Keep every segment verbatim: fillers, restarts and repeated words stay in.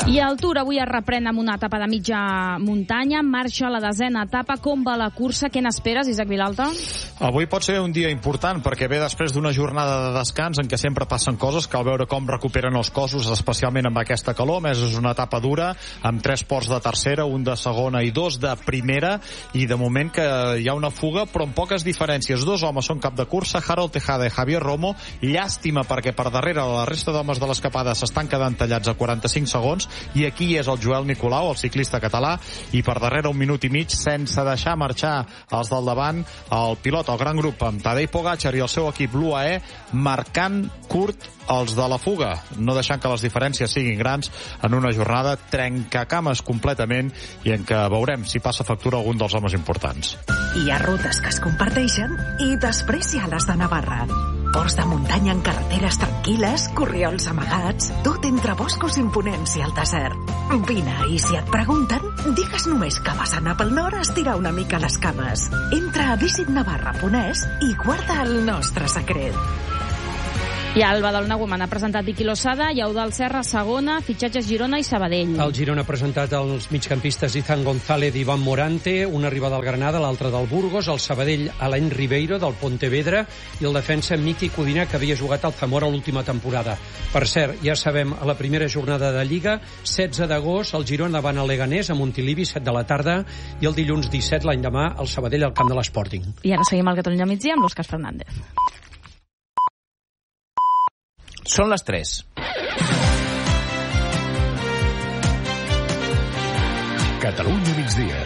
I el Tour avui es reprèn amb una etapa de mitja muntanya, marxa la desena etapa. Com va la cursa? Què n'esperes, Isaac Vilalta? Avui pot ser un dia important perquè ve després d'una jornada de descans en què sempre passen coses, cal veure com recuperen els cossos, especialment amb aquesta calor. A més, és una etapa dura, amb tres ports de tercera, un de segona i dos de primera, i de moment que hi ha una fuga, però amb poques diferències. Dos homes són cap de cursa, Harold Tejada i Javier Romo. Llàstima perquè per darrere la resta d'homes de l'escapada s'estan quedant tallats a quaranta-cinc segons, i aquí és el Joel Nicolau, el ciclista català, i per darrere un minut i mig, sense deixar marxar els del davant, el pilot, el gran grup, amb Tadej Pogačar i el seu equip, l'U A E, marcant curt els de la fuga, no deixant que les diferències siguin grans en una jornada trencacames completament i en què veurem si passa factura algun dels homes importants. Hi ha rutes que es comparteixen i després hi ha les de Navarra. Ports de muntanya en carreteres tranquil·les, corriols amagats, tot entre boscos imponents i el desert. Vine, i si et pregunten, digues només que vas anar pel nord a estirar una mica les cames. Entra a visit navarra punt es i guarda el nostre secret. I al Badalona Woman ha presentat Vicky Losada i Eudald Serra segona, fitxatges Girona i Sabadell. El Girona ha presentat els migcampistes Izan González i Iván Morante, una arribada del Granada, l'altra del Burgos, el Sabadell Alain Ribeiro del Pontevedra i el defensa Miki Codina, que havia jugat al Zamora l'última temporada. Per cert, ja sabem, a la primera jornada de Lliga, setze d'agost, el Girona van a Leganés, a Montilivi, set de la tarda, i el dilluns disset, l'any demà, el Sabadell al camp de l'Sporting. I ara seguim al Catalunya migdia amb l'Òscar Fernández. Són les tres. Catalunya migdia.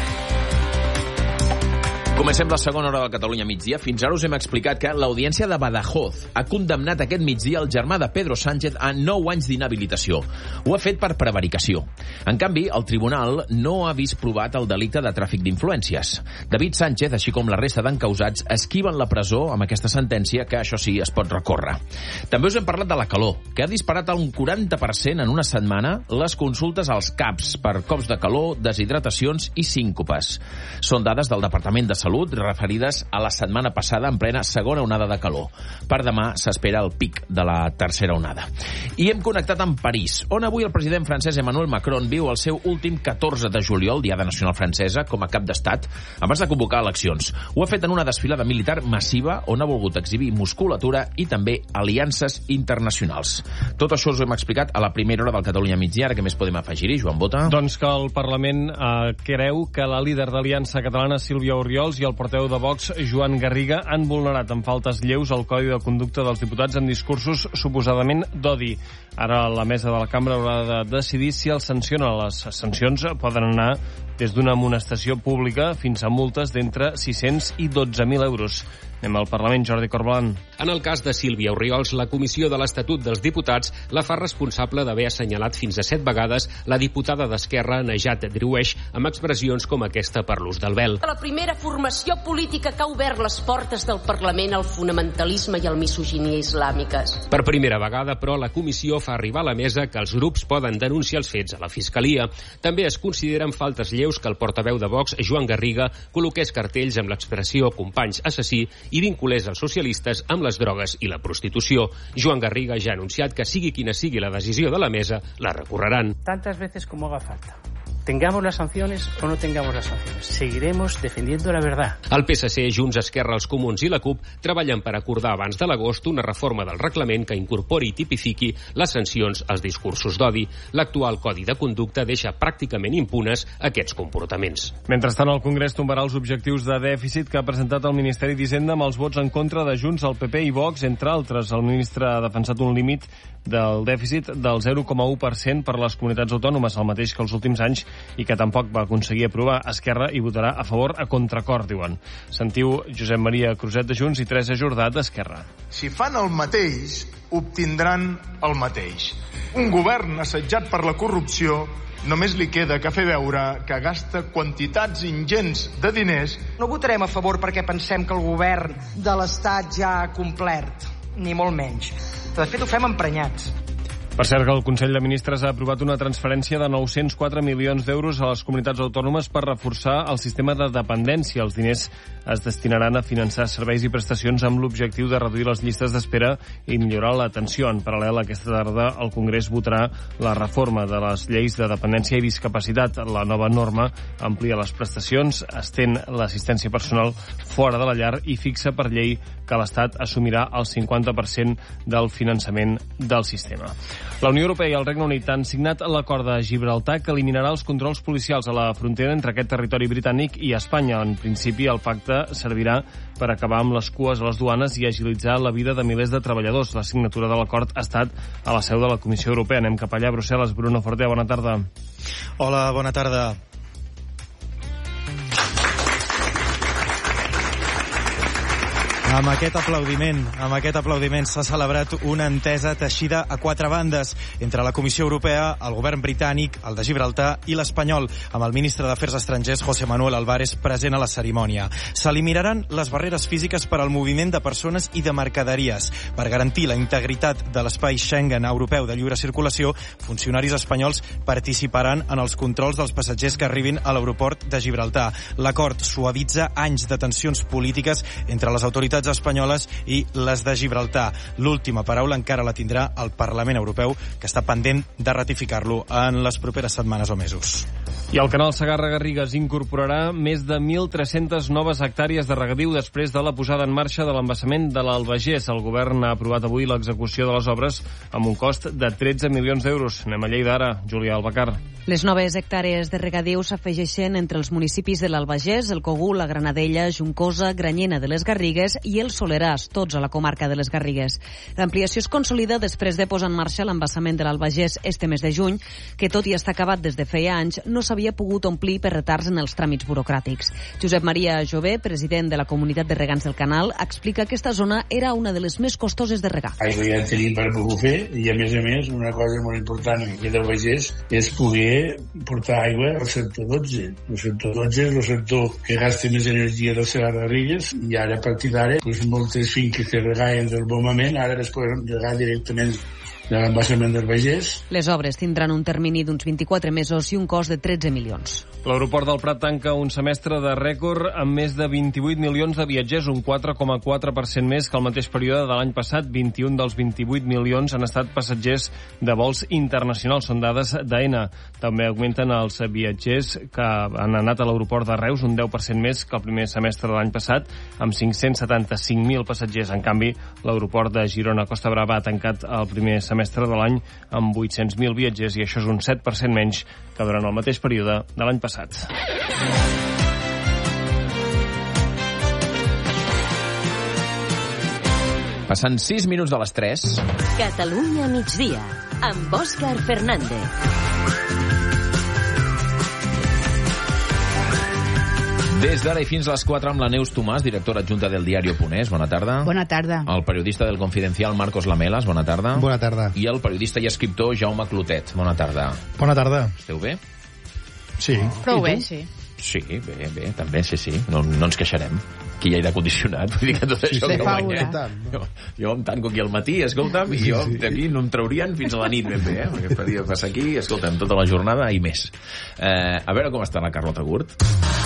Comencem la segona hora del Catalunya migdia. Fins ara us hem explicat que l'Audiència de Badajoz ha condemnat aquest migdia el germà de Pedro Sánchez a nou anys d'inhabilitació. Ho ha fet per prevaricació. En canvi, el tribunal no ha vist provat el delicte de tràfic d'influències. David Sánchez, així com la resta d'encausats, esquiven la presó amb aquesta sentència que, això sí, es pot recórrer. També us hem parlat de la calor, que ha disparat un quaranta per cent en una setmana les consultes als C A Ps per cops de calor, deshidratacions i síncopes. Són dades del Departament de Salut referides a la setmana passada en plena segona onada de calor. Per demà s'espera el pic de la tercera onada. I hem connectat amb París, on avui el president francès Emmanuel Macron viu el seu últim catorze de juliol, Diada Nacional Francesa, com a cap d'estat, abans de convocar eleccions. Ho ha fet en una desfilada militar massiva on ha volgut exhibir musculatura i també aliances internacionals. Tot això us ho hem explicat a la primera hora del Catalunya migdia. Ara què més podem afegir-hi, Joan Bota? Doncs que el Parlament eh, creu que la líder d'Aliança Catalana, Sílvia Oriols, i el portaveu de Vox, Joan Garriga, han vulnerat amb faltes lleus el Codi de Conducta dels Diputats en discursos suposadament d'odi. Ara la mesa de la cambra haurà de decidir si els sanciona. Les sancions poden anar des d'una amonestació pública fins a multes d'entre sis-cents i dotze mil euros. Anem al Parlament, Jordi Corbalan. En el cas de Sílvia Oriols, la Comissió de l'Estatut dels Diputats la fa responsable d'haver assenyalat fins a set vegades la diputada d'Esquerra, Najat Driouech, amb expressions com aquesta per l'ús del vel. La primera formació política que ha obert les portes del Parlament al fonamentalisme i al misoginia islàmiques. Per primera vegada, però, la Comissió fa arribar a la mesa que els grups poden denunciar els fets a la Fiscalia. També es consideren faltes lleus que el portaveu de Vox, Joan Garriga, col·loqués cartells amb l'expressió companys assassí i vinculés els socialistes amb les drogues i la prostitució. Joan Garriga ja ha anunciat que sigui quina sigui la decisió de la mesa, la recorreran. Tantas veces como haga falta. Tengamos las sanciones o no tengamos las sanciones. Seguiremos defendiendo la verdad. El P S C, Junts, Esquerra, els Comuns i la CUP treballen per acordar abans de l'agost una reforma del reglament que incorpori i tipifiqui les sancions als discursos d'odi. L'actual Codi de Conducta deixa pràcticament impunes aquests comportaments. Mentrestant, el Congrés tombarà els objectius de dèficit que ha presentat el Ministeri d'Hisenda amb els vots en contra de Junts, el P P i Vox, entre altres. El ministre ha defensat un límit del dèficit del zero coma u per cent per les comunitats autònomes, el mateix que els últims anys, i que tampoc va aconseguir aprovar. Esquerra hi votarà a favor a contracor, diuen. Sentiu Josep Maria Cruzet de Junts i Teresa Jordà d'Esquerra. Si fan el mateix, obtindran el mateix. Un govern assetjat per la corrupció només li queda que fer veure que gasta quantitats ingents de diners. No votarem a favor perquè pensem que el govern de l'Estat ja ha complert, ni molt menys. De fet, ho fem emprenyats. Per cert, que el Consell de Ministres ha aprovat una transferència de nou-cents quatre milions d'euros a les comunitats autònomes per reforçar el sistema de dependència. Els diners es destinaran a finançar serveis i prestacions amb l'objectiu de reduir les llistes d'espera i millorar l'atenció. En paral·lel, aquesta tarda el Congrés votarà la reforma de les lleis de dependència i discapacitat. La nova norma amplia les prestacions, estén l'assistència personal fora de la llar i fixa per llei que l'Estat assumirà el cinquanta per cent del finançament del sistema. La Unió Europea i el Regne Unit han signat l'acord de Gibraltar que eliminarà els controls policials a la frontera entre aquest territori britànic i Espanya. En principi, el pacte servirà per acabar amb les cues a les duanes i agilitzar la vida de milers de treballadors. La signatura de l'acord ha estat a la seu de la Comissió Europea. Anem cap allà a Brussel·les. Bruno Fortea, bona tarda. Hola, bona tarda. Amb aquest aplaudiment, amb aquest aplaudiment s'ha celebrat una entesa teixida a quatre bandes entre la Comissió Europea, el govern britànic, el de Gibraltar i l'espanyol, amb el ministre d'Afers Estrangers, José Manuel Álvarez, present a la cerimònia. S'eliminaran les barreres físiques per al moviment de persones i de mercaderies. Per garantir la integritat de l'espai Schengen europeu de lliure circulació, funcionaris espanyols participaran en els controls dels passatgers que arribin a l'aeroport de Gibraltar. L'acord suavitza anys de tensions polítiques entre les autoritats espanyoles i les de Gibraltar. L'última paraula encara la tindrà el Parlament Europeu, que està pendent de ratificar-lo en les properes setmanes o mesos. I el canal Segarra-Garrigues incorporarà més de mil tres-centes noves hectàrees de regadiu després de la posada en marxa de l'embassament de l'Albagés. El govern ha aprovat avui l'execució de les obres amb un cost de tretze milions d'euros. Anem a Lleida ara, Júlia Albacar. Les noves hectàrees de regadiu s'afegeixen entre els municipis de l'Albagés, el Cogul, la Granadella, Juncosa, Granyena de les Garrigues i el Soleràs, tots a la comarca de les Garrigues. L'ampliació es consolida després de posar en marxa l'embassament de l'Albagés este mes de juny, que tot i estar acabat des de feia anys, no s'havia pogut omplir per retards en els tràmits burocràtics. Josep Maria Jové, president de la comunitat de regants del canal, explica que aquesta zona era una de les més costoses de regar. Aigua ja tenim per poder fer i, a més a més, una cosa molt important aquí del Vallès és poder portar aigua al sector dotze. El sector dotze és el sector que gasta més energia del Segarra-Garrigues i ara, a partir d'ara, pues, moltes finques que regaien del bon moment ara es poden regar directament de l'embassament del Vallès. Les obres tindran un termini d'uns vint-i-quatre mesos i un cost de tretze milions. L'aeroport del Prat tanca un semestre de rècord amb més de vint-i-vuit milions de viatgers, un quatre coma quatre per cent més que el mateix període de l'any passat. vint-i-un dels vint-i-vuit milions han estat passatgers de vols internacionals, són dades d'AENA. També augmenten els viatgers que han anat a l'aeroport de Reus, un deu per cent més que el primer semestre de l'any passat, amb cinc-cents setanta-cinc mil passatgers. En canvi, l'aeroport de Girona-Costa Brava ha tancat el primer semestre de l'any amb vuit-cents mil viatgers, i això és un set per cent menys que durant el mateix període de l'any passat. Passant sis minuts de les tres. Catalunya migdia, amb Òscar Fernández. Des d'ara i fins a les quatre amb la Neus Tomàs, directora adjunta del diario Punès. Bona tarda. Bona tarda. El periodista del Confidencial, Marcos Lamelas. Bona tarda. Bona tarda. I el periodista i escriptor Jaume Clotet. Bona tarda. Bona tarda. Esteu bé? Sí. Prou bé, sí. Sí, bé, bé, també, sí, sí. No, no ens queixarem. Aquí hi ha aire condicionat, vull dir que tot això sí, que guanya. Jo, jo em tanco aquí al matí, escolta'm, i jo d'aquí no em traurien fins a la nit ben bé, eh? Perquè faria passar aquí, escolta'm, tota la jornada i més. Eh, a veure com està la Carlota Gurt.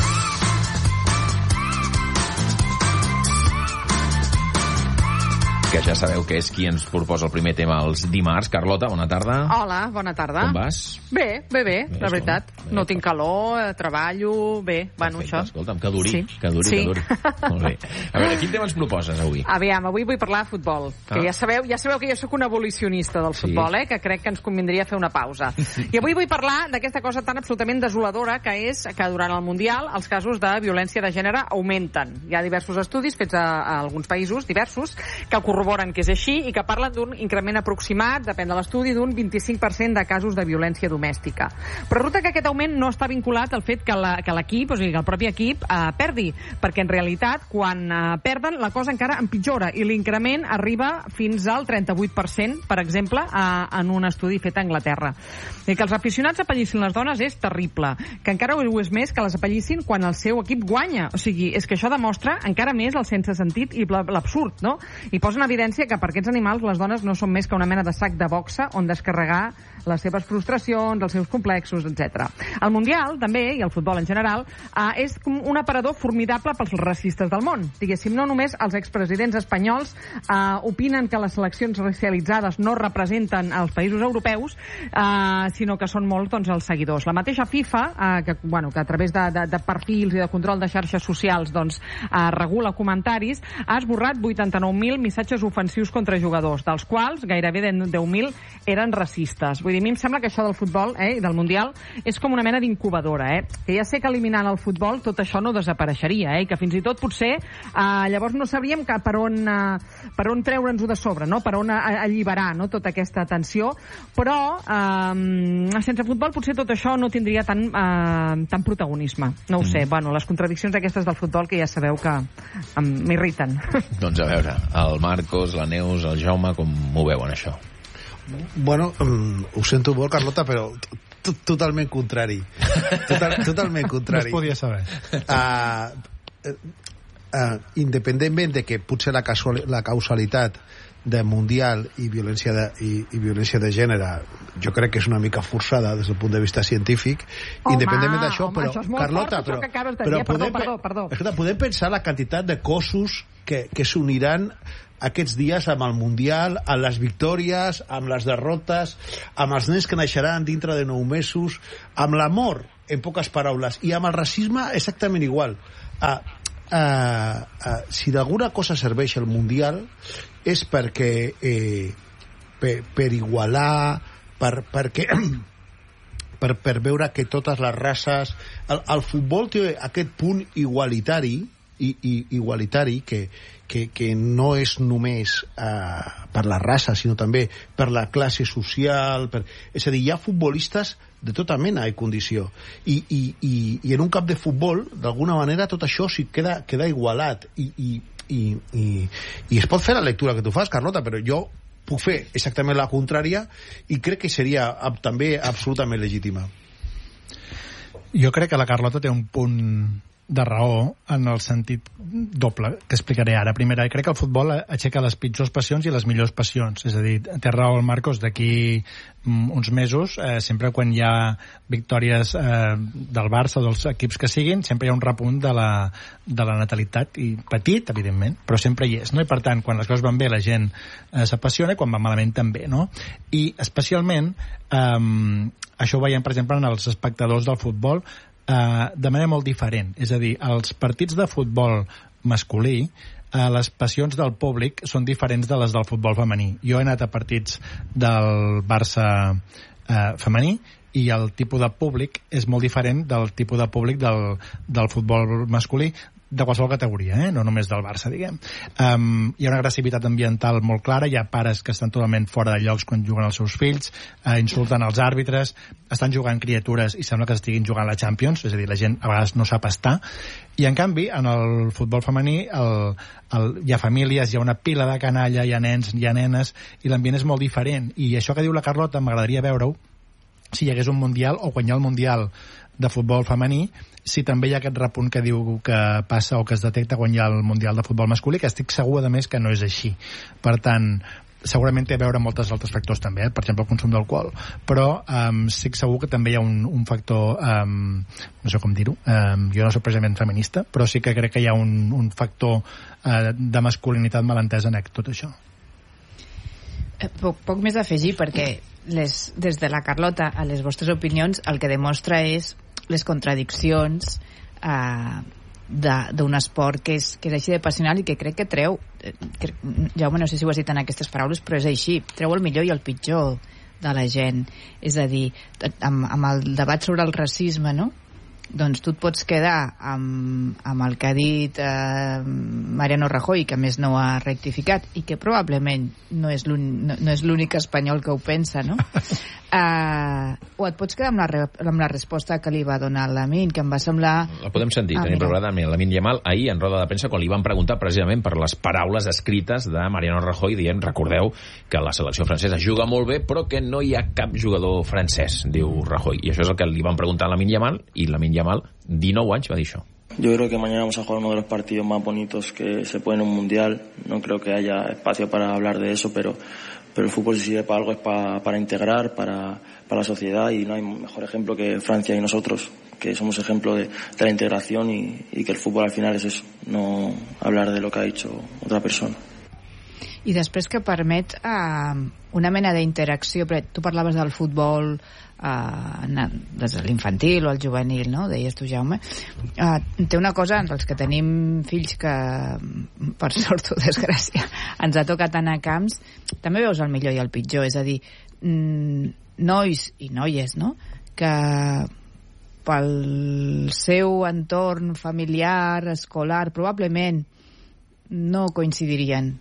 Que ja sabeu que és qui ens proposa el primer tema els dimarts. Carlota, bona tarda. Hola, bona tarda. Com vas? Bé, bé, bé, bé la veritat. Bé, no tinc calor, eh, treballo, bé, bueno, perfecte, això. Escolta'm, que duri, sí. que duri, sí. que duri. Molt bé. A veure, quin tema ens proposes avui? Aviam, avui vull parlar de futbol. Que ah. ja sabeu, ja sabeu que jo sóc un abolicionista del futbol, sí. eh? Que crec que ens convindria fer una pausa. I avui vull parlar d'aquesta cosa tan absolutament desoladora que és que durant el Mundial els casos de violència de gènere augmenten. Hi ha diversos estudis fets a, a alguns països, diversos, que el corroboren que és així i que parlen d'un increment aproximat, depèn de l'estudi, d'un vint-i-cinc per cent de casos de violència domèstica. Però resulta que aquest augment no està vinculat al fet que l'equip, o sigui, que el propi equip eh, perdi, perquè en realitat quan eh, perden la cosa encara empitjora i l'increment arriba fins al trenta-vuit per cent, per exemple, eh, en un estudi fet a Anglaterra. I que els aficionats apallissin les dones és terrible, que encara ho és més que les apallissin quan el seu equip guanya. O sigui, és que això demostra encara més el sense sentit i l'absurd, no? I posen evidència que per aquests animals les dones no són més que una mena de sac de boxa on descarregar les seves frustracions, els seus complexos, etcètera. El Mundial, també, i el futbol en general, eh, és un aparador formidable pels racistes del món. Diguéssim, no només els expresidents espanyols eh, opinen que les seleccions racialitzades no representen els països europeus, eh, sinó que són molts doncs, els seguidors. La mateixa FIFA, eh, que, bueno, que a través de, de, de perfils i de control de xarxes socials doncs, eh, regula comentaris, ha esborrat vuitanta-nou mil missatges ofensius contra jugadors, dels quals gairebé deu mil eren racistes. Vull dir, a mi em sembla que això del futbol eh, i del Mundial és com una mena d'incubadora, eh? Que ja sé que eliminant el futbol tot això no desapareixeria, eh? I que fins i tot potser eh, llavors no sabríem que per on, eh, per on treure'ns-ho de sobre, no? Per on a, alliberar no? Tota aquesta tensió, però eh, sense futbol potser tot això no tindria tant, eh, tant protagonisme. No ho sé, mm. bueno, les contradiccions aquestes del futbol que ja sabeu que m'irriten. Doncs a veure, el Marcos, la Neus, el Jaume, com ho veuen això? Bueno, um, ho sento molt, Carlota, però totalment contrari. Total, totalment contrari. No es podia saber. Uh, uh, uh, independentment de que potser la, casual, la causalitat de Mundial i violència de, i, i violència de gènere jo crec que és una mica forçada des del punt de vista científic, home, independentment d'això, però, Carlota, fort, però, però però podem, podem, perdó, perdó. Escolta, podem pensar la quantitat de cossos que, que s'uniran aquests dies amb el Mundial, amb les victòries, amb les derrotes, amb els nens que naixeran dintre de nou mesos, amb l'amor, en poques paraules, i amb el racisme exactament igual. Uh, uh, uh, si d'alguna cosa serveix el Mundial és perquè eh, per, per igualar, per, perquè per, per veure que totes les races... El, el futbol té aquest punt igualitari i, i igualitari que, que, que no és només eh, per la raça, sinó també per la classe social, per... és a dir, hi ha futbolistes de tota mena i condició i, i, i, i en un camp de futbol d'alguna manera tot això sí queda, queda igualat i, i, i, i, i es pot fer la lectura que tu fas, Carlota, però jo puc fer exactament la contrària i crec que seria també absolutament legítima. Jo crec que la Carlota té un punt de raó en el sentit doble que explicaré ara. Primera, crec que el futbol aixeca les pitjors passions i les millors passions, és a dir, té raó el Marcos, d'aquí uns mesos, eh, sempre quan hi ha victòries eh, del Barça o dels equips que siguin, sempre hi ha un repunt de la, de la natalitat, i petit, evidentment, però sempre hi és, no? I per tant, quan les coses van bé la gent eh, s'apassiona i quan va malament també, no? I especialment eh, això ho veiem, per exemple, en els espectadors del futbol Uh, de manera molt diferent, és a dir, els partits de futbol masculí, uh, les passions del públic són diferents de les del futbol femení. Jo he anat a partits del Barça uh, femení i el tipus de públic és molt diferent del tipus de públic del, del futbol masculí, de qualsevol categoria, eh? No només del Barça, diguem. Um, hi ha una agressivitat ambiental molt clara, hi ha pares que estan totalment fora de llocs quan juguen els seus fills, uh, insulten els àrbitres, estan jugant criatures i sembla que estiguin jugant la Champions, és a dir, la gent a vegades no sap estar, i en canvi, en el futbol femení el, el, hi ha famílies, hi ha una pila de canalla, hi ha nens, hi ha nenes, i l'ambient és molt diferent, i això que diu la Carlota m'agradaria veure-ho si hi hagués un Mundial, o quan hi ha el Mundial de futbol femení, si també hi ha aquest repunt que diu que passa o que es detecta quan hi ha el Mundial de futbol masculí, que estic segur, a més, que no és així. Per tant, segurament té a veure amb molts altres factors també, eh? Per exemple, el consum d'alcohol. Però um, estic segur que també hi ha un, un factor, um, no sé com dir-ho, um, jo no soc precisament feminista, però sí que crec que hi ha un, un factor uh, de masculinitat malentesa en tot això. Poc, poc més a afegir, perquè les, des de la Carlota a les vostres opinions el que demostra és les contradiccions eh, d'un esport que és, que és així de passional i que crec que treu, que, Jaume, no sé si ho has dit en aquestes paraules, però és així, treu el millor i el pitjor de la gent. És a dir, amb, amb el debat sobre el racisme, no? Doncs tu et pots quedar amb, amb el que ha dit eh, Mariano Rajoy, que a més no ha rectificat i que probablement no és l'únic espanyol que ho pensa, no? Uh, o et pots quedar amb la, amb la resposta que li va donar Lamine, que em va semblar... La podem sentir, ah, tenim preparada amb Lamine Yamal ahir en roda de premsa quan li van preguntar precisament per les paraules escrites de Mariano Rajoy dient, recordeu que la selecció francesa juga molt bé però que no hi ha cap jugador francès, diu Rajoy, i això és el que li van preguntar a Lamine Yamal, i Lamine Yamal, dinou anys, va dir això. Yo creo que mañana vamos a jugar uno de los partidos más bonitos que se puede en un mundial. No creo que haya espacio para hablar de eso, pero, pero el fútbol si sirve para algo es para, para integrar, para, para la sociedad, y no hay mejor ejemplo que Francia y nosotros, que somos ejemplo de, de la integración y, y que el fútbol al final es eso, no hablar de lo que ha dicho otra persona. I després que permet uh, una mena d'interacció, tu parlaves del futbol uh, des de l'infantil o el juvenil, no? Deies tu, Jaume. Uh, té una cosa, els que tenim fills que, per sort o desgràcia, ens ha tocat anar a camps, també veus el millor i el pitjor, és a dir, nois i noies, no?, que pel seu entorn familiar, escolar, probablement no coincidirien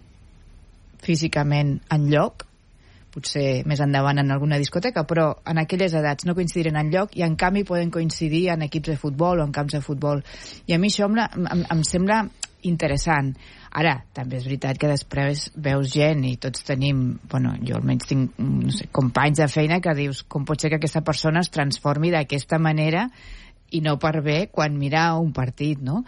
físicament enlloc, potser més endavant en alguna discoteca, però en aquelles edats no coincidiren enlloc i en canvi poden coincidir en equips de futbol o en camps de futbol. I a mi això em, em, em sembla interessant. Ara, també és veritat que després veus gent i tots tenim, bueno, jo almenys tinc, no sé, companys de feina que dius com pot ser que aquesta persona es transformi d'aquesta manera i no per bé quan mira un partit, no?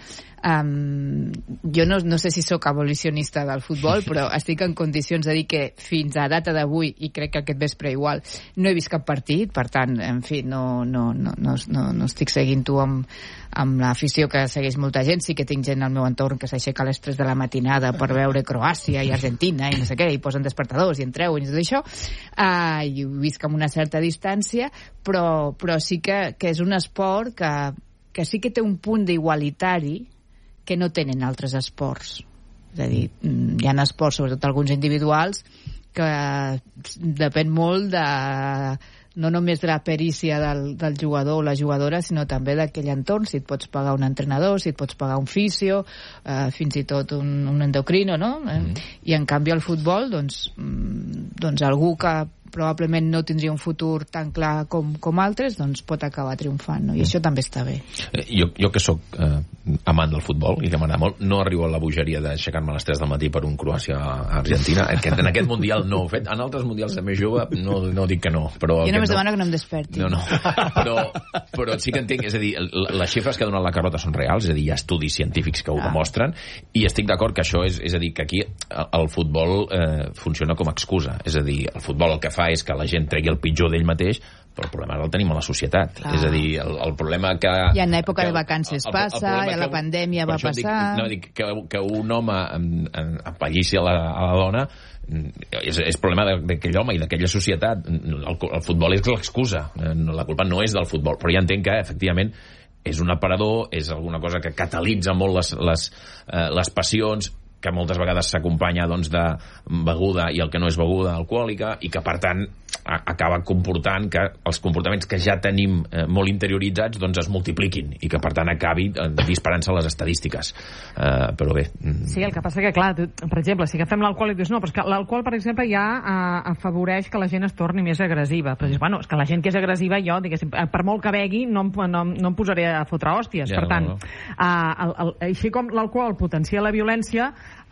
Um, jo no, no sé si sóc abolicionista del futbol, però estic en condicions de dir que fins a data d'avui, i crec que aquest vespre igual, no he vist cap partit, per tant, en fi, no, no, no, no, no, no estic seguint tu amb, amb l'afició que segueix molta gent. Sí que tinc gent al meu entorn que s'aixeca a les tres de la matinada per veure Croàcia i Argentina i no sé què, i posen despertadors i entreu i tot això, uh, i ho visc amb una certa distància, però, però sí que, que és un esport que, que sí que té un punt d'igualitari que no tenen altres esports. És a dir, hi ha esports, sobretot alguns individuals, que depèn molt de, no només de la perícia del, del jugador o la jugadora, sinó també d'aquell entorn, si et pots pagar un entrenador, si et pots pagar un fisio, eh, fins i tot un, un endocrino, no? Mm-hmm. I en canvi al futbol, doncs, doncs algú que probablement no tindria un futur tan clar com, com altres, doncs pot acabar triomfant, no? I això també està bé. Eh, jo, jo que sóc eh, amant del futbol i que m'agrada molt, no arribo a la bogeria d'aixecar-me a les tres del matí per un Croàcia-Argentina. En aquest mundial no ho he fet. En altres mundials de més jove no, no dic que no. Però jo només no, demano que no em desperti. No, no. Però, però sí que entenc, és a dir, les xifres que ha donat la Carlota són reals, és a dir, hi ha estudis científics que ho ah. demostren, i estic d'acord que això és, és a dir, que aquí el futbol eh, funciona com a excusa. És a dir, el futbol el que fa és que la gent tregui el pitjor d'ell mateix, però el problema el tenim a la societat. Clar. És a dir, el, el problema que... I en època que, de vacances el, el, passa, i a la pandèmia va passar... Dic, no, dic que, que un home apallissi a la, a la dona és, és problema d'aquell home i d'aquella societat. El, el futbol és l'excusa. La culpa no és del futbol, però ja entenc que, efectivament, és un aparador, és alguna cosa que catalitza molt les, les, eh, les passions, que moltes vegades s'acompanya doncs, de beguda i el que no és beguda alcohòlica, i que per tant acaba comportant que els comportaments que ja tenim eh, molt interioritzats doncs es multipliquin i que per tant acabi eh, disparant-se les estadístiques. Eh, però bé... Sí, el que passa que, clar, tu, per exemple, si agafem l'alcohol i dius no, però és que l'alcohol, per exemple, ja eh, afavoreix que la gent es torni més agressiva. Però dius, bueno, és que la gent que és agressiva, jo, diguéssim, per molt que begui, no em, no, no em posaré a fotre hòsties. Ja, per tant, no, no. Eh, el, el, així com l'alcohol potencia la violència,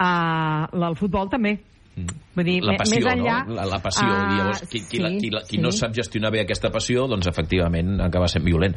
Uh, el futbol també. Vull dir, la passió, més enllà, no? La, la passió. Uh, llavors, qui, qui, sí, la, qui, la, qui sí. no sap gestionar bé aquesta passió, doncs efectivament acaba sent violent.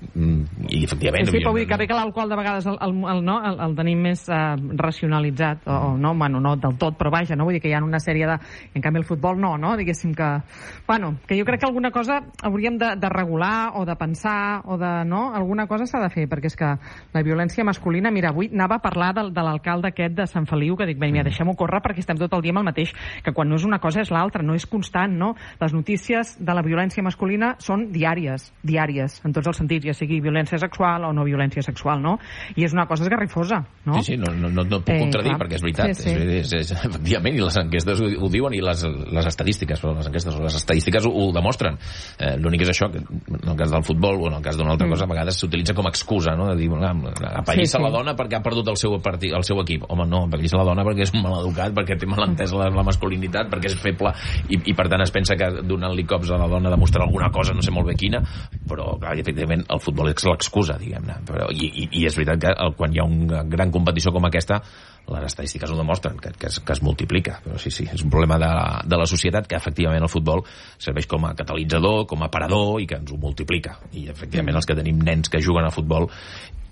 Mm, I efectivament... Sí, però vull dir que bé que l'alcohol de vegades el, el, el, no, el, el tenim més uh, racionalitzat, o, o no, bueno, no del tot, però vaja, no? Vull dir que hi ha una sèrie de... En canvi el futbol no, no? Diguéssim que... Bueno, que jo crec que alguna cosa hauríem de, de regular o de pensar o de... No? Alguna cosa s'ha de fer, perquè és que la violència masculina... Mira, avui anava a parlar de, de l'alcalde aquest de Sant Feliu, que dic, bé, mira, deixem-ho córrer perquè estem tot el dia amb el mateix, que quan no és una cosa és l'altra, no és constant, no? Les notícies de la violència masculina són diàries, diàries, en tots els sentits, ja sigui violència sexual o no violència sexual, no? I és una cosa esgarrifosa, no? Sí, sí, no, no, no, no puc eh, contradir, clar. Perquè és veritat, sí, sí. És, és, és, efectivament, i les enquestes ho, ho diuen, i les, les estadístiques, però les enquestes, les estadístiques ho, ho demostren. Eh, L'únic és això, que en el cas del futbol o en el cas d'una altra mm. cosa, a vegades s'utilitza com a excusa, no? De dir, apallissa sí, sí. la dona perquè ha perdut el seu, partit, el seu equip. Home, no, apallissa la dona perquè és maleducat, perquè té mal entès la, la masculinitat, perquè és feble, i, i per tant es pensa que donant-li cops a la dona demostrarà alguna cosa, no sé molt bé quina, però clar, efectivament el futbol és l'excusa, diguem-ne. Però, i, i, I és veritat que el, quan hi ha una gran competició com aquesta, les estadístiques ho demostren, que, que, es, que es multiplica. Però sí, sí, és un problema de, de la societat que efectivament el futbol serveix com a catalitzador, com a aparador, i que ens ho multiplica. I efectivament els que tenim nens que juguen a futbol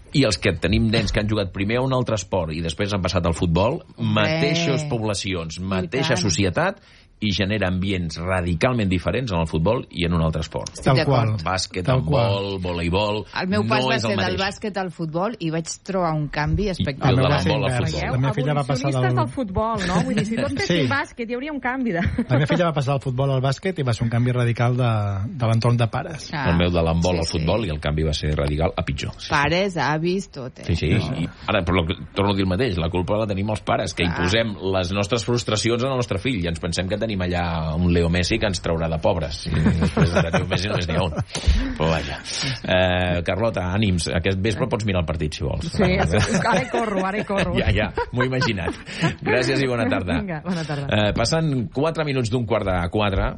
i els que tenim nens que han jugat primer a un altre esport i després han passat al futbol, mateixes poblacions, mateixa societat, i genera ambients radicalment diferents en el futbol i en un altre esport. Estic d'acord. Bàsquet, handbol, voleibol... El meu pas no va és ser el del mateix. bàsquet al futbol i vaig trobar un canvi espectacular. El de l'handbol al futbol. La meva filla va passar del... del futbol, no? Vull dir, si tots fessin Sí. bàsquet, hi hauria un canvi de... La meva filla va passar del futbol al bàsquet i va ser un canvi radical de, de l'entorn de pares. Ah, el meu de l'handbol sí, al futbol i el canvi va ser radical a pitjor. Pares, avis, tot, eh? Sí, sí. No. I ara, però torno a dir el mateix, la culpa la tenim els pares, que imposem les nostres frustracions al nostre fill i ens pensem que tenim allà un Leo Messi que ens traurà de pobres. I després de Leo Messi només n'hi ha un. Però vaja. Eh, Carlota, ànims. Aquest vespre pots mirar el partit, si vols. Sí, ara hi corro, ara hi corro. Ja, ja, m'ho he imaginat. Gràcies i bona tarda. Vinga, bona tarda. Eh, passen quatre minuts d'un quart de quatre.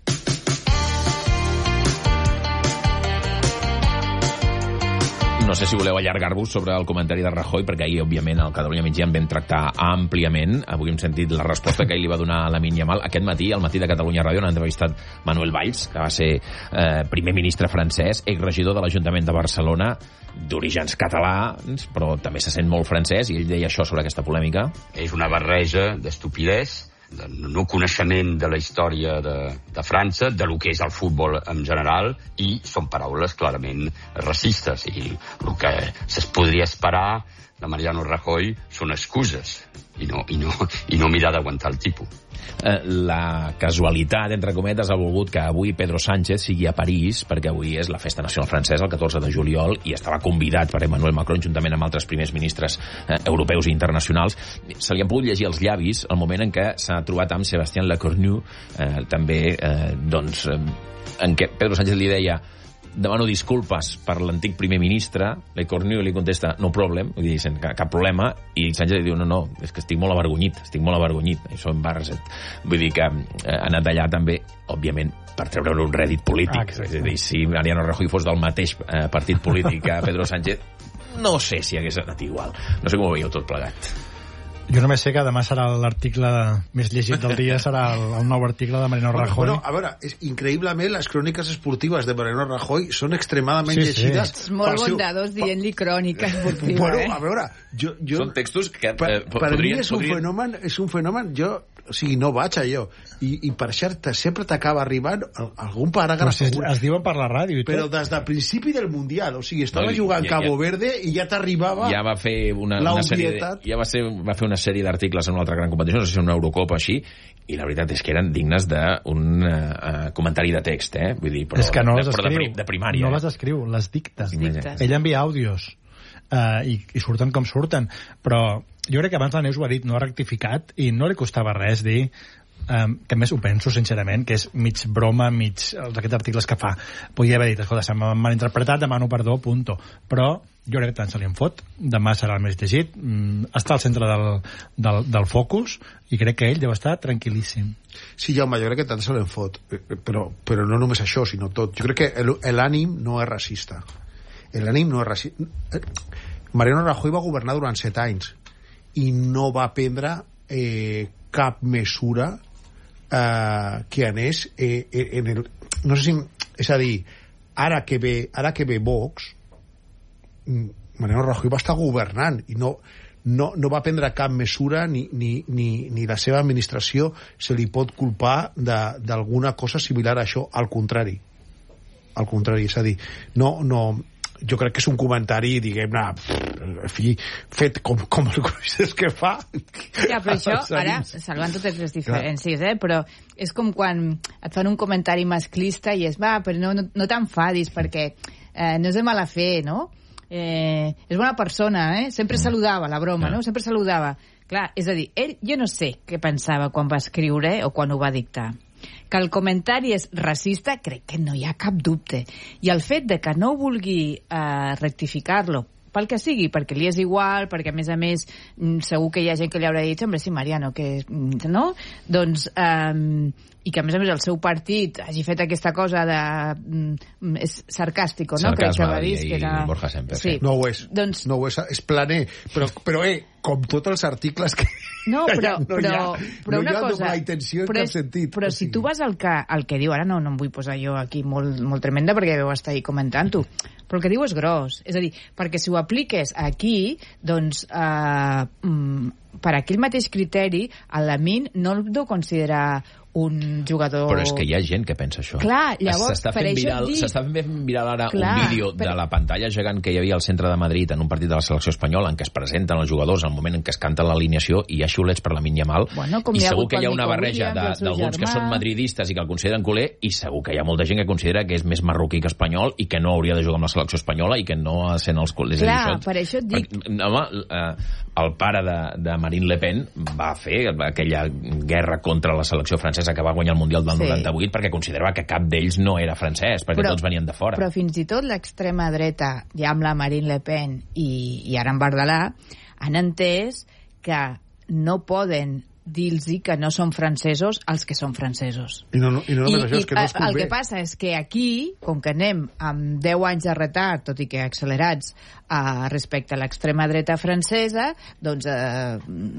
No sé si voleu allargar-vos sobre el comentari de Rajoy, perquè ahir, òbviament, al Catalunya Migdia en vam tractar àmpliament. Avui hem sentit la resposta que ell li va donar a Lamine Yamal. Aquest matí, al matí de Catalunya Ràdio, han entrevistat Manuel Valls, que va ser eh, primer ministre francès, exregidor de l'Ajuntament de Barcelona, d'orígens catalans, però també se sent molt francès, i ell deia això sobre aquesta polèmica. És una barreja d'estupidesa, de no coneixement de la història de, de França, de lo que és el futbol en general, i són paraules clarament racistes. I el que es podria esperar de Mariano Rajoy són excuses i no, i no, i no mirar d'aguantar el tipus. Eh, la casualitat, entre cometes, ha volgut que avui Pedro Sánchez sigui a París, perquè avui és la festa nacional francesa, el catorze de juliol, i estava convidat per Emmanuel Macron, juntament amb altres primers ministres eh, europeus i internacionals. Se li han pogut llegir els llavis el moment en què s'ha trobat amb Sébastien Lecornu, eh, també, eh, doncs, eh, en què Pedro Sánchez li deia: demano disculpes per l'antic primer ministre. Lecornu li contesta: no problem, vull dir, cap, cap problema, i Sánchez li diu: no, no, és que estic molt avergonyit, estic molt avergonyit, això em embarrasset. Vull dir que eh, ha anat allà també, òbviament, per treure un rèdit polític. Ah, és a dir, si Mariano Rajoy fos del mateix eh, partit polític que Pedro Sánchez, no sé si hagués anat igual. No sé com ho veieu tot plegat. Jo només sé que demà serà l'article més llegit del dia, serà el, el nou article de Mariano bueno, Rajoy. Bueno, a veure, és, increïblement, les cròniques esportives de Mariano Rajoy són extremadament sí, llegides. Sí. És molt bondadós seu... dient-li crònica esportiva. Bueno, eh? a veure, jo... jo són textos que... Per, eh, per podrien, mi és un, podrien... fenomen, és un fenomen, jo... O sigui, no vaig allò. I, i per cert, sempre t'acaba arribant algun paràgraf. Si es, es diuen per la ràdio i tot. Però des del principi del Mundial, o sigui, estava no, jugant ja, Cabo ja, Verde i ja t'arribava ja va fer una, una sèrie de, ja va, ser, va fer una sèrie d'articles en una altra gran competició, no sé si una Eurocopa així, i la veritat és que eren dignes d'un uh, comentari de text, eh? Vull dir, però, és que no de, les però escriu, de, de primària. No les escriu, les dicta. dicta. Ell envia àudios uh, i, i surten com surten, però jo crec que abans la Neus ho ha dit, no ha rectificat, i no li costava res dir Um, que més ho penso sincerament, que és mig broma, mig aquests articles que fa. Podia haver dit, escolta, se m'ha malinterpretat, demano perdó, punto. Però jo crec que tant se li en fot, demà serà el més llegit, mm, està al centre del, del, del focus, i crec que ell deu estar tranquil·líssim. Sí, Jaume, jo crec que tant se li en fot, però, però no només això, sinó tot. Jo crec que l'ànim no és racista. L'ànim no és racista. Mariano Rajoy va governar durant set anys i no va prendre eh, cap mesura Uh, que anés eh, en el... No sé si... És a dir, ara que ve, ara que ve Vox, Mariano Rajoy va estar governant i no, no, no va prendre cap mesura ni, ni, ni, ni la seva administració se li pot culpar d'alguna cosa similar a això. Al contrari. Al contrari, és a dir, no... no jo crec que és un comentari, diguem-ne, en fi, fet com, com els cruïsses que fa. Ja, però això, ara, salvant totes les diferències, eh, però és com quan et fan un comentari masclista i és, va, però no, no, no t'enfadis, perquè eh, no és de mala fe, no? Eh, és bona persona, eh? Sempre saludava, la broma, no? Sempre saludava. Clar, és a dir, ell, jo no sé què pensava quan va escriure o quan ho va dictar. Que el comentari és racista, crec que no hi ha cap dubte. I el fet de que no vulgui eh, rectificar-lo, pel que sigui, perquè li és igual, perquè a més a més segur que hi ha gent que li haurà dit, hombre, sí, Mariano, que no? Doncs, eh, i que a més a més el seu partit hagi fet aquesta cosa de... és sarcàstico, no? Sarcasme, crec que va dir, que era... Borja sempre. Sí. No ho és, doncs... no ho és, és planer, però, però eh, com tots els articles que... No, però, no però, ha, però no una hi ha cosa... intenció però, en cap sentit. Però si tu vas al que, al que diu, ara no, no em vull posar jo aquí molt, molt tremenda perquè deu estar ahí comentant-ho, però el que diu és gros. És a dir, perquè si ho apliques aquí, doncs, eh, per aquell mateix criteri, a Lamine no el deu considerar un jugador... Però és que hi ha gent que pensa això. Clar, llavors, S'està per fent això viral, dic... s'està fent viral ara Clar, un vídeo però... de la pantalla gegant que hi havia al centre de Madrid en un partit de la selecció espanyola en què es presenten els jugadors al moment en què es canta l'alineació i hi ha xiulets per Lamine Yamal. Bueno, I segur que hi ha una barreja d'alguns que són madridistes i que el consideren culer, i segur que hi ha molta gent que considera que és més marroquí que espanyol i que no hauria de jugar amb la selecció espanyola i que no ha de ser en els culers. Clar, per això et dic... Perquè, home, eh, el pare de, de Marine Le Pen va fer aquella guerra contra la selecció francesa que va guanyar el Mundial del Sí. noranta-vuit perquè considerava que cap d'ells no era francès, perquè Però- tots venien de fora. Però fins i tot l'extrema dreta, ja amb la Marine Le Pen i, i ara en Bardalà, han entès que no poden dir-los que no són francesos els que són francesos. I no, no, i no només I, això, és que no els i el convé. que passa és que aquí, com que anem amb deu anys de retard, tot i que accelerats, eh, respecte a l'extrema dreta francesa, doncs eh,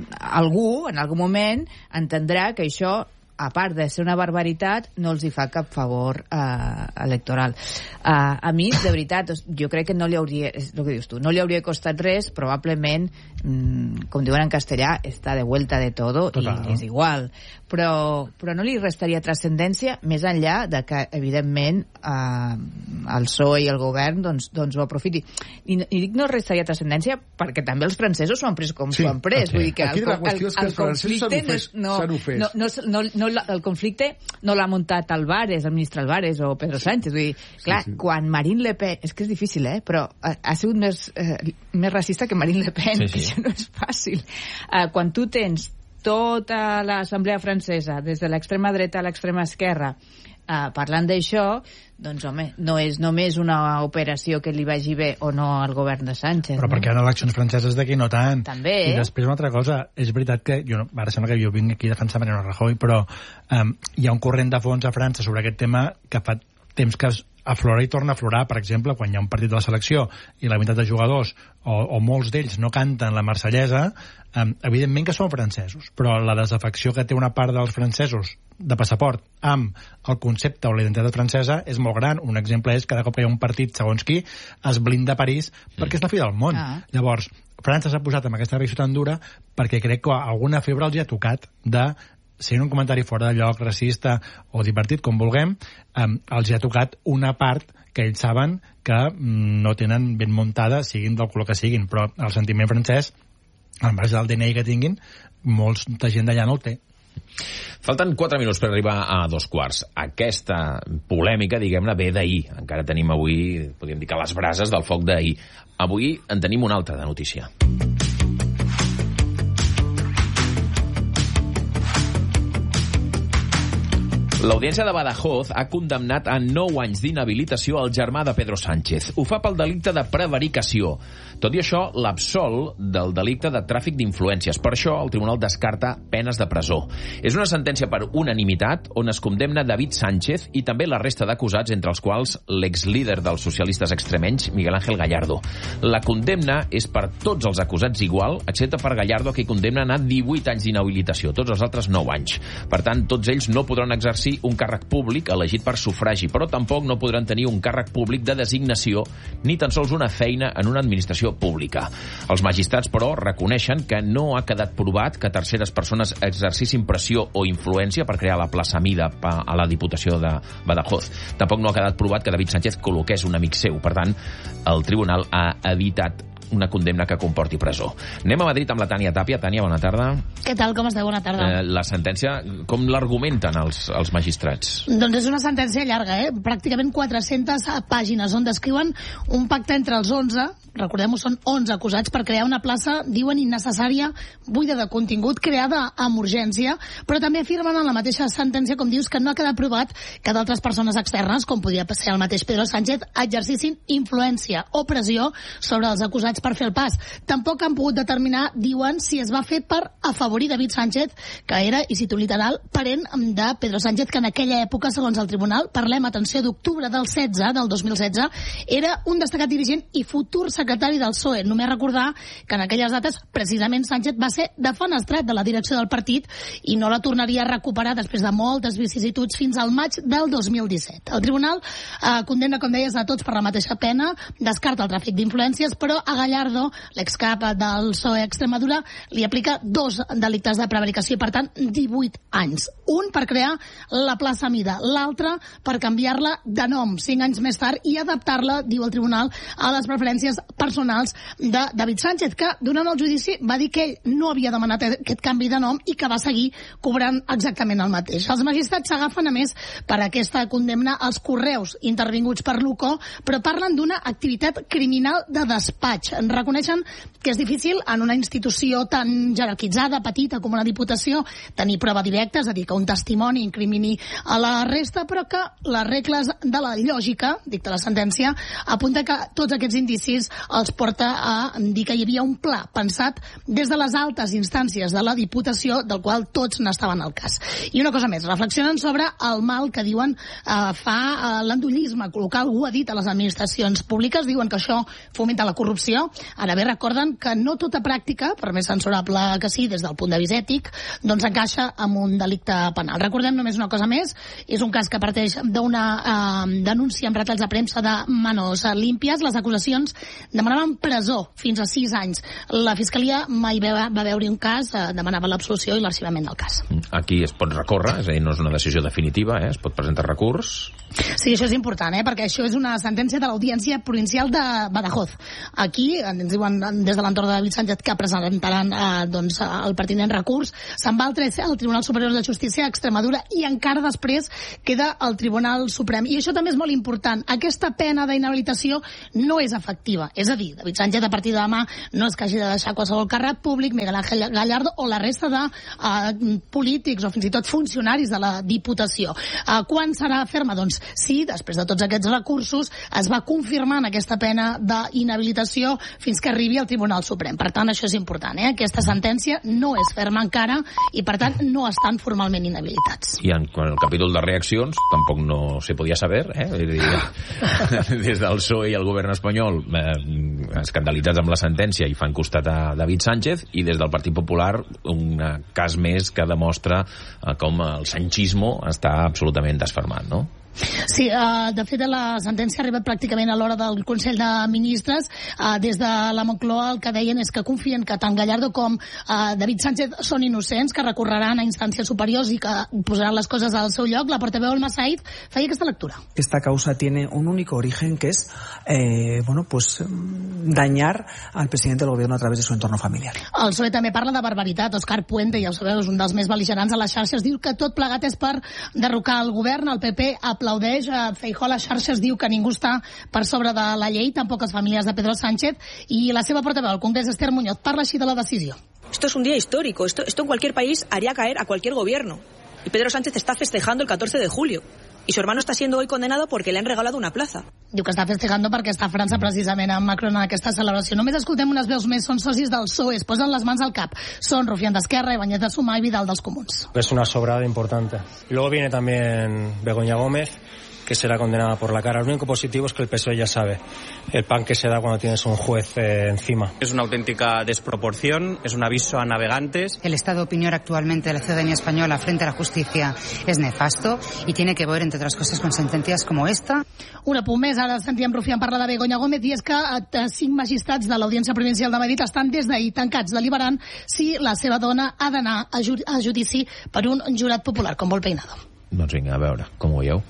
algú, en algun moment, entendrà que això, a part de ser una barbaritat, no els hi fa cap favor eh, electoral. Eh, a mi, de veritat, jo crec que no li hauria, és el que dius tu, no li hauria costat res, probablement, mm, com diuen en castellà, està de vuelta de todo Total. i és igual. Però, però no li restaria transcendència més enllà de que, evidentment, eh, el P S O E i el govern doncs, doncs ho aprofiti. I, I dic no restaria transcendència perquè també els francesos s'ho han pres com Sí, s'ho han pres. okay. Vull dir que Aquí el, la el, qüestió és que el els francesos s'han conflicte ofès- no, s'han ofès. no, no, no, no, no, el conflicte no l'ha muntat Álvarez, el ministre Álvarez o Pedro Sánchez. Vull dir, clar, sí, sí. Quan Marine Le Pen... És que és difícil, eh? Però ha, ha sigut més, eh, més racista que Marine Le Pen, Sí, que sí. això no és fàcil. Eh, quan tu tens tota l'Assemblea francesa, des de l'extrema dreta a l'extrema esquerra, eh, parlant d'això, doncs, home, no és només una operació que li vagi bé o no al govern de Sánchez. Però no? perquè hi ha eleccions franceses d'aquí no tant. També. I després una altra cosa, és veritat que, jo, no- ara sembla que jo vinc aquí a defensar Mariano Rajoy, però um, hi ha un corrent de fons a França sobre aquest tema que fa temps que es aflora i torna a aflorar. Per exemple, quan hi ha un partit de la selecció i la meitat de jugadors o, o molts d'ells no canten la marsellesa, um, evidentment que són francesos, però la desafecció que té una part dels francesos de passaport amb el concepte o la identitat francesa és molt gran. Un exemple és cada cop que hi ha un partit, segons qui, es blinda París perquè és la fi del món. Ah. Llavors, França s'ha posat amb aquesta reacció tan dura perquè crec que alguna febre els hi ha tocat de si un comentari fora de lloc, racista o divertit, com vulguem, eh, els hi ha tocat una part que ells saben que mm, no tenen ben muntada, siguin del color que siguin, però el sentiment francès, al marge del D N I que tinguin, molta gent d'allà no el té. Falten quatre minuts per arribar a dos quarts. Aquesta polèmica, diguem-ne, ve d'ahir. Encara tenim avui, podríem dir que les brases del foc d'ahir. Avui en tenim una altra de notícia. L'Audiència de Badajoz ha condemnat a nou anys d'inhabilitació al germà de Pedro Sánchez. Ho fa pel delicte de prevaricació. Tot i això, l'absol del delicte de tràfic d'influències. Per això, el tribunal descarta penes de presó. És una sentència per unanimitat on es condemna David Sánchez i també la resta d'acusats, entre els quals l'exlíder dels socialistes extremenys, Miguel Ángel Gallardo. La condemna és per tots els acusats igual, excepte per Gallardo, que condemnen a divuit anys d'inhabilitació. Tots els altres, nou anys. Per tant, tots ells no podran exercir un càrrec públic elegit per sufragi, però tampoc no podran tenir un càrrec públic de designació ni tan sols una feina en una administració pública. Els magistrats, però, reconeixen que no ha quedat provat que terceres persones exercissin pressió o influència per crear la plaça Mida a la Diputació de Badajoz. Tampoc no ha quedat provat que David Sánchez col·loqués un amic seu. Per tant, el tribunal ha evitat una condemna que comporti presó. Anem a Madrid amb la Tània Tàpia. Tània, bona tarda. Què tal, com esteu? Bona tarda. Eh, la sentència, com l'argumenten els, els magistrats? Doncs és una sentència llarga, eh? Pràcticament quatre-centes pàgines, on descriuen un pacte entre els onze, recordem-ho, són onze acusats, per crear una plaça, diuen, innecessària, buida de contingut, creada amb urgència, però també afirmen en la mateixa sentència, com dius, que no ha quedat provat que d'altres persones externes, com podia ser el mateix Pedro Sánchez, exercissin influència o pressió sobre els acusats per fer el pas. Tampoc han pogut determinar, diuen, si es va fer per afavorir David Sánchez, que era, i cito literal, parent de Pedro Sánchez, que en aquella època, segons el tribunal, parlem, atenció, d'octubre del setze, del dos mil setze, era un destacat dirigent i futur secretari del P S O E. Només recordar que en aquelles dates, precisament, Sánchez va ser defenestrat de la direcció del partit i no la tornaria a recuperar després de moltes vicissituds fins al maig del dos mil disset. El tribunal eh, condemna, com deies, a tots per la mateixa pena, descarta el tràfic d'influències, però a Gallardo, l'excap del P S O E Extremadura, li aplica dos delictes de prevaricació i, per tant, divuit anys. Un per crear la plaça Mida, l'altre per canviar-la de nom cinc anys més tard i adaptar-la, diu el tribunal, a les preferències personals de David Sánchez, que durant el judici va dir que ell no havia demanat aquest canvi de nom i que va seguir cobrant exactament el mateix. Els magistrats s'agafen, a més, per aquesta condemna als correus intervinguts per l'U C O, però parlen d'una activitat criminal de despatx. En reconeixen que és difícil en una institució tan jerarquitzada, petita com una diputació, tenir prova directa, és a dir, que un testimoni incrimini a la resta, però que les regles de la lògica, dicta la sentència, apunta que tots aquests indicis els porta a dir que hi havia un pla pensat des de les altes instàncies de la Diputació, del qual tots n'estaven al cas. I una cosa més, reflexionen sobre el mal que diuen eh, fa eh, l'endollisme col·locar, algú ha dit, a les administracions públiques, diuen que això fomenta la corrupció. Ara bé, recorden que no tota pràctica, per més censurable que sí des del punt de vista ètic, doncs encaixa amb un delicte penal. Recordem només una cosa més, és un cas que parteix d'una eh, denúncia amb retalls de premsa de manos límpies. Les acusacions demanaven presó fins a sis anys. La Fiscalia mai va, va veure un cas, eh, demanava l'absolució i l'arxivament del cas. Aquí es pot recórrer, és a dir, no és una decisió definitiva, eh? Es pot presentar recurs. Sí, això és important, eh? Perquè això és una sentència de l'Audiència Provincial de Badajoz. Aquí, ens diuen des de l'entorn de David Sánchez que presentaran eh, doncs, el pertinent recurs. Se'n va al Tribunal Superior de Justícia a Extremadura i encara després queda el Tribunal Suprem. I això també és molt important. Aquesta pena d'inhabilitació no és efectiva. És a dir, David Sánchez a partir de demà no és que hagi de deixar qualsevol càrrec públic, Miguel Ángel Gallardo o la resta de eh, polítics o fins i tot funcionaris de la Diputació. Eh, quan serà ferma? Doncs sí, després de tots aquests recursos es va confirmant aquesta pena d'inhabilitació fins que arribi al Tribunal Suprem. Per tant, això és important, eh? Aquesta sentència no és ferma encara i, per tant, no estan formalment inhabilitats. I en, en el capítol de reaccions tampoc no se podia saber, eh? Des del P S O E i el govern espanyol eh, escandalitzats amb la sentència i fan costat a David Sánchez, i des del Partit Popular un cas més que demostra eh, com el sanchismo està absolutament desfermat, no? Sí, uh, de fet la sentència ha arribat pràcticament a l'hora del Consell de Ministres. Uh, des de la Moncloa el que deien és que confien que tant Gallardo com uh, David Sánchez són innocents, que recorreran a instàncies superiors i que posaran les coses al seu lloc. La portaveu Alma Said feia aquesta lectura. Esta causa tiene un único origen, que es eh, bueno, pues, dañar al presidente del gobierno a través de su entorno familiar. El P S O E també parla de barbaritat. Òscar Puente, ja ho sabeu, és un dels més bel·ligerants a les xarxes, diu que tot plegat és per derrocar el govern. El P P aplaudeix. Feijóo a les xarxes diu que ningú està per sobre de la llei, tampoc les famílies de Pedro Sánchez, i la seva portaveu al Congrés, Esther Muñoz, parla així de la decisió. Esto es un día histórico. Esto, esto en cualquier país haría caer a cualquier gobierno. Y Pedro Sánchez está festejando el catorce de julio. Y su hermano está siendo hoy condenado porque le han regalado una plaza. Diu que està festejando perquè està a França precisament amb Macron en aquesta celebració. Només escoltem unes veus més, són socis del P S O E, es posen les mans al cap. Són Rufián d'Esquerra, Ibáñez de Sumar i Vidal dels Comuns. Es una sobrada importante. Y luego viene también Begoña Gómez, que será condenada por la cara. Lo único positivo es que el P S O E ya sabe el pan que se da cuando tienes un juez eh, encima. Es una auténtica desproporción, es un aviso a navegantes. El estado de opinión actualmente de la ciudadanía española frente a la justicia es nefasto y tiene que ver, entre otras cosas, con sentencias como esta. Un apunt més, ara sentíem Rufián parlar de Begoña Gómez, i és que eh, cinc magistrats de l'Audiència Provincial de Madrid estan des d'ahir tancats deliberant si la seva dona ha d'anar a, ju a judici per un jurat popular, com vol Peinado. Doncs vinga, a veure, com ho veieu?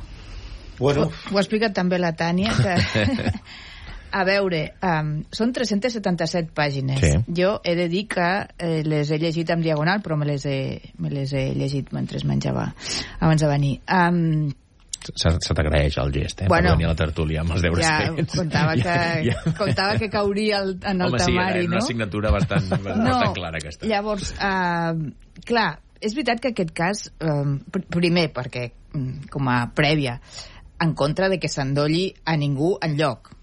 Bueno. Ho, ho ha explicat també la Tània, que... A veure, um, són tres-centes setanta-set pàgines. Sí. Jo he de dir que eh, les he llegit en diagonal, però me les he, me les he llegit mentre menjava abans de venir. Um, se, se t'agraeix el gest, eh? Bueno, per venir a la tertúlia amb els deures ja, fets. Contava que, ja, ja. contava que cauria el, en el Home, temari, sí, no? Una assignatura bastant, bastant no, clara aquesta. Llavors, uh, clar, és veritat que aquest cas, um, primer, perquè com a prèvia, en contra de que s'endolli a ningú enlloc.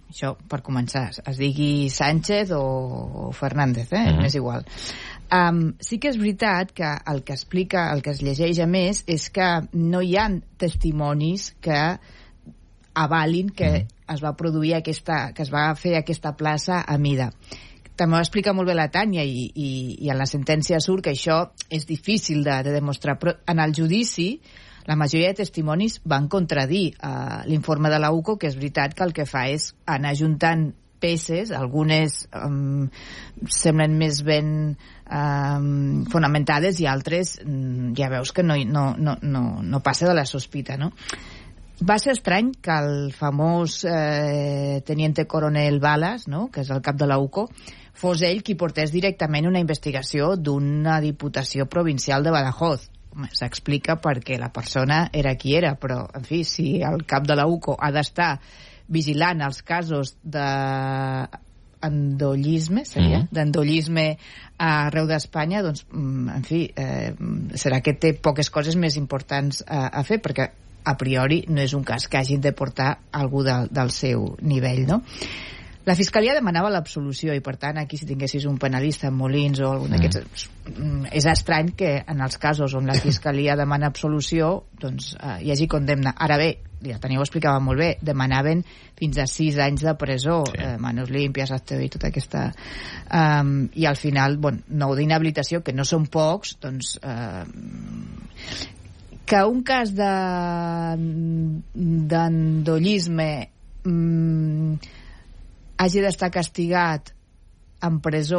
això per començar, es digui Sánchez o Fernández, eh? Mm-hmm. És igual. Um, sí que és veritat que el que explica, el que es llegeix a més, és que no hi ha testimonis que avalin que mm. es va produir aquesta, que es va fer aquesta plaça a mida. També ho explica molt bé la Tània i, i, i en la sentència surt que això és difícil de, de demostrar, però en el judici la majoria de testimonis van contradir uh, l'informe de la U C O, que és veritat que el que fa és anar juntant peces, algunes um, semblen més ben um, fonamentades i altres um, ja veus que no, no, no, no, no passa de la sospita, no? Va ser estrany que el famós eh, teniente coronel Balas, no?, que és el cap de la U C O, fos ell qui portés directament una investigació d'una diputació provincial de Badajoz. S'explica perquè la persona era qui era, però, en fi, si el cap de la U C O ha d'estar vigilant els casos d'endollisme, seria? Mm. D'endollisme arreu d'Espanya, doncs, en fi, eh, serà que té poques coses més importants a, a fer, perquè a priori no és un cas que hagin de portar algú de, del seu nivell, no? La Fiscalia demanava l'absolució i, per tant, aquí si tinguessis un penalista en Molins o algun d'aquests... Mm. És estrany que en els casos on la Fiscalia demana absolució doncs eh, hi hagi condemna. Ara bé, ja teniu, ho explicava molt bé, demanaven fins a sis anys de presó, sí. eh, manos limpias, acte i tota aquesta... Um, i al final, bueno, nou d'inhabilitació, que no són pocs, doncs... Eh, que un cas de d'endollisme mm, hagi d'estar castigat en presó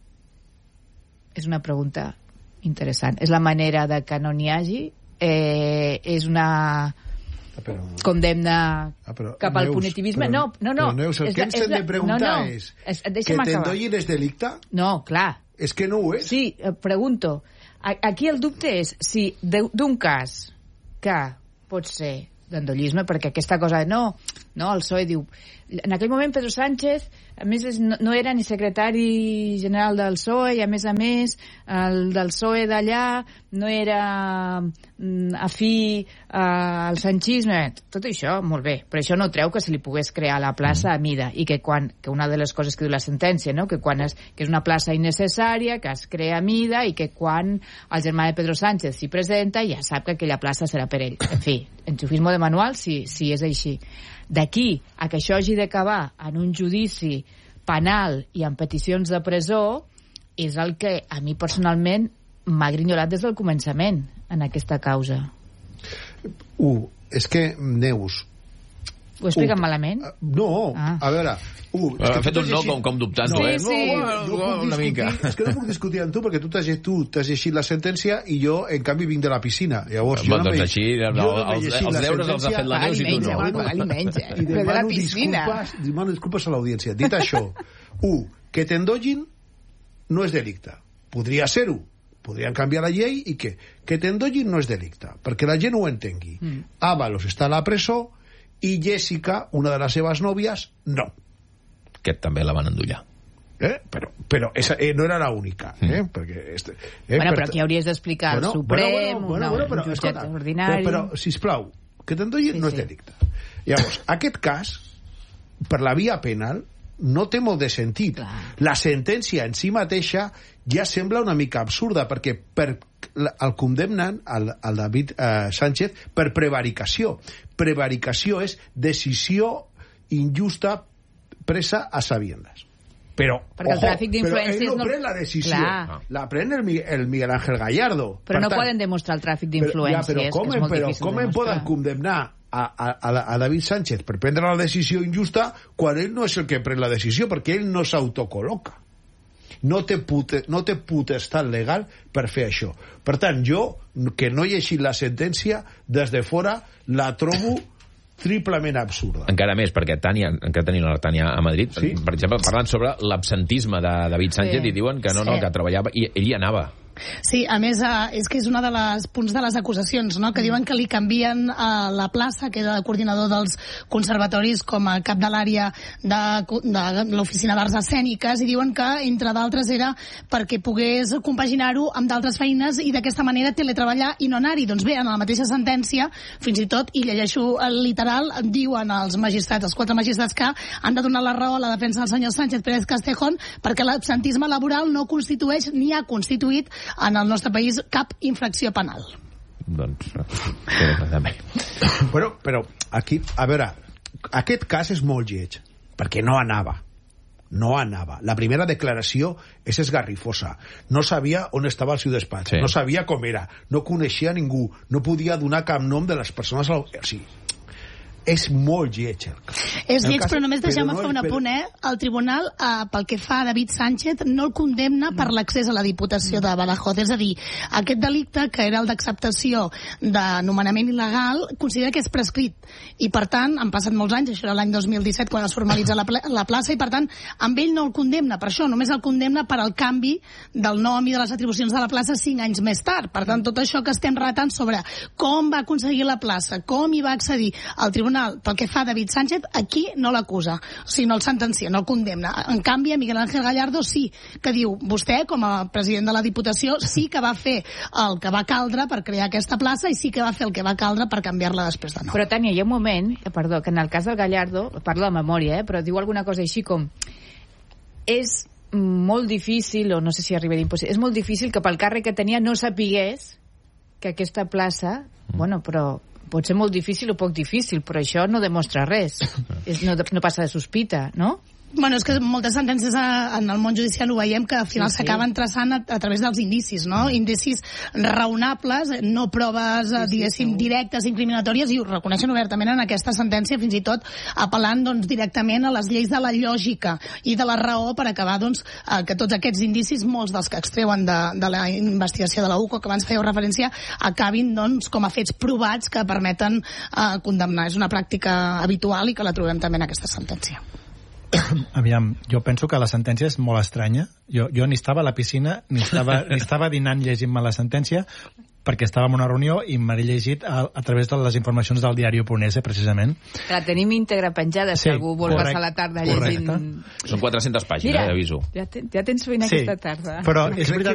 és una pregunta interessant. És la manera de que no n'hi hagi? Eh, és una però, condemna ah, però, cap al Neus, punitivisme? Però, no, no, no. Però, Neus, el que ens hem de preguntar no, no. és, és que t'endollin és delicte? No, clar. És que no ho és? Sí, pregunto. Aquí el dubte és si d'un cas que pot ser d'endollisme, perquè aquesta cosa de no, no, el P S O E diu en aquell moment Pedro Sánchez a més no, no era ni secretari general del P S O E i a més a més el del P S O E d'allà no era mm, afí eh, al sanchisme, tot això molt bé, però això no treu que se li pogués crear la plaça a mida i que quan, que una de les coses que diu la sentència, no? que quan és, que és una plaça innecessària, que es crea a mida i que quan el germà de Pedro Sánchez s'hi presenta ja sap que aquella plaça serà per ell. En fi, enxufismo de manual si, si és així. D'aquí a que això hagi d'acabar en un judici penal i en peticions de presó és el que a mi personalment m'ha grinyolat des del començament en aquesta causa. Uh, és que, Neus... Ho he explicat uh, malament? No, ah. a veure... Uh, és que ha fet un no com, com dubtant-ho, no, eh? Sí, sí. No, no, no una mica. És que no puc discutir amb tu perquè tu t'has llegit la sentència i jo, en canvi, vinc de la piscina. Llavors, jo no doncs així, no, els, els deures els ha fet la Neus i tu no. Pagar-li menys, eh? I demano disculpes, demano disculpes a l'audiència. Dit això, un, que t'endollin no és delicte. Podria ser-ho. Podrien canviar la llei i què? Que t'endollin no és delicte, perquè la gent ho entengui. Mm. Ábalos està a la presó i Jessica, una de les seves nòvies, no. Aquest també la van endollar. Eh? Però, però esa, eh, no era l'única. Eh? Mm. Perquè, este, eh, bueno, però aquí hauries d'explicar bueno, el Suprem, bueno, bueno, bueno, bueno, un jutjat ordinari... Però, però, sisplau, que t'endollin sí, no és sí. delicte. Llavors, aquest cas, per la via penal, no té molt de sentit. Clar. La sentència en si mateixa ja sembla una mica absurda, perquè per, el condemnen, el, el David eh, Sánchez, per prevaricació. Prevaricació és decisió injusta presa a sabiendas. Però, perquè el tràfic d'influències però ell no, no pren la decisió. Clar. La pren el, el Miguel Ángel Gallardo. Però per no tant, poden demostrar el tràfic d'influències, ja, però com, que és molt però, difícil com em poden condemnar a, a, a David Sánchez per prendre la decisió injusta quan ell no és el que pren la decisió, perquè ell no s'autocol·loca. No té, pute, no té potestat legal per fer això. Per tant, jo, que no he llegit la sentència, des de fora la trobo triplement absurda. Encara més, perquè Tània, encara tenim la Tània a Madrid, sí? per exemple, parlant sobre l'absentisme de David Sánchez, sí. i diuen que no, no, que treballava, i ell hi anava. Sí, a més, eh, és que és una de les punts de les acusacions, no? Que diuen que li canvien a eh, la plaça, que era el coordinador dels conservatoris, com a cap de l'àrea de, de l'oficina d'arts escèniques, i diuen que, entre d'altres, era perquè pogués compaginar-ho amb d'altres feines i d'aquesta manera teletreballar i no anar-hi. Doncs bé, en la mateixa sentència, fins i tot, i llegeixo el literal, diuen els magistrats, els quatre magistrats, que han de donar la raó a la defensa del senyor Sánchez Pérez Castejón perquè l'absentisme laboral no constitueix ni ha constituït en el nostre país cap infracció penal. Doncs, també. Però, però aquí, a veure, aquest cas és molt lleig, perquè no anava. No anava. La primera declaració és esgarrifosa. No sabia on estava el seu despatx. Sí. No sabia com era. No coneixia ningú. No podia donar cap nom de les persones... O sigui, és molt lleig. És lleig, però només deixeu-me no fer un apunt, eh? El tribunal, eh, pel que fa a David Sánchez, no el condemna no. per l'accés a la Diputació no. de Badajoz. És a dir, aquest delicte, que era el d'acceptació de nomenament il·legal, considera que és prescrit. I, per tant, han passat molts anys, això era l'any dos mil disset, quan es formalitza la, la plaça, i, per tant, amb ell no el condemna per això, només el condemna per al canvi del nom i de les atribucions de la plaça cinc anys més tard. Per tant, tot això que estem relatant sobre com va aconseguir la plaça, com hi va accedir al tribunal, pel que fa a David Sánchez, aquí no l'acusa, o sigui, no el sentencia, no el condemna. En canvi, a Miguel Ángel Gallardo sí, que diu, vostè, com a president de la Diputació, sí que va fer el que va caldre per crear aquesta plaça i sí que va fer el que va caldre per canviar-la després de nou. Però, Tània, hi ha un moment, perdó, que en el cas del Gallardo, parlo de memòria, eh, però diu alguna cosa així com és molt difícil, o no sé si arriba d'impossible, és molt difícil que pel càrrec que tenia no sapigués que aquesta plaça, mm. bueno, però pot ser molt difícil o poc difícil, però això no demostra res. És, no, no passa de sospita, no? Bueno, és que moltes sentències a, en el món judicial ho veiem que al final sí, sí. s'acaben traçant a, a través dels indicis, no? Indicis raonables, no proves, sí, sí, diguéssim, sí. directes, incriminatòries, i ho reconeixen obertament en aquesta sentència, fins i tot apel·lant doncs, directament a les lleis de la lògica i de la raó per acabar doncs, eh, que tots aquests indicis, molts dels que extreuen de, de la investigació de la U C O, que abans fèieu referència, acabin doncs, com a fets provats que permeten eh, condemnar. És una pràctica habitual i que la trobem també en aquesta sentència. Aviam, jo penso que la sentència és molt estranya. Jo, jo ni estava a la piscina, ni estava, ni estava dinant llegint-me la sentència, perquè estava en una reunió i m'he llegit a, a través de les informacions del diari Oponese, precisament. La tenim íntegra penjada, si sí, algú vol correcte, passar la tarda llegint... Són quatre-centes pàgines, Mira, eh, aviso. Ja, ten, ja tens feina sí, aquesta tarda. Però és veritat